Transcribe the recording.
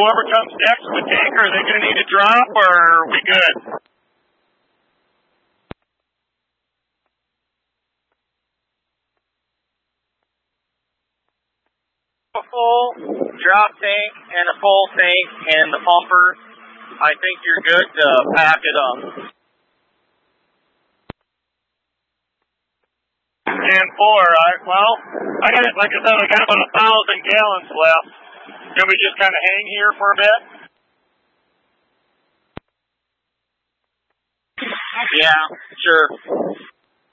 whoever comes next with the tanker, are they going to need to drop, or are we good? A full drop tank and a full tank and the pumper. I think you're good to pack it up. 10-4. I got it. Like I said, I got about 1,000 gallons left. Can we just kind of hang here for a bit? Yeah, sure.